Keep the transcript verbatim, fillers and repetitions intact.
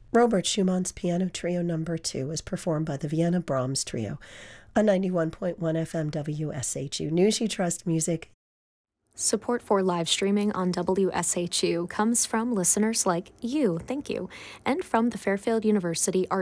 Robert Schumann's Piano Trio Number Two was performed by the Vienna Brahms Trio on ninety-one point one F M W S H U. News You Trust Music. Support for live streaming on W S H U comes from listeners like you, thank you, and from the Fairfield University Art